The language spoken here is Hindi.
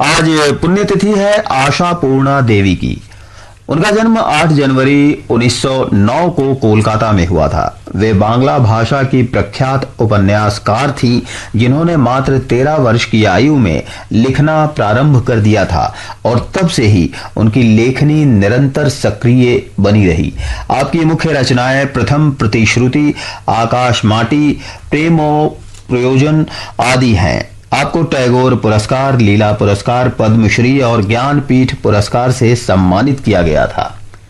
आज पुण्यतिथि है आशा पूर्णा देवी की। उनका जन्म 8 जनवरी 1909 को कोलकाता में हुआ था। वे बांग्ला भाषा की प्रख्यात उपन्यासकार थीं, जिन्होंने मात्र 13 वर्ष की आयु में लिखना प्रारंभ कर दिया था और तब से ही उनकी लेखनी निरंतर सक्रिय बनी रही। आपकी मुख्य रचनाएं प्रथम प्रतिश्रुति, आकाश माटी, प्रेमो प्रयोजन आदि हैं। आपको टैगोर पुरस्कार, लीला पुरस्कार, पद्मश्री और ज्ञानपीठ पुरस्कार से सम्मानित किया गया था।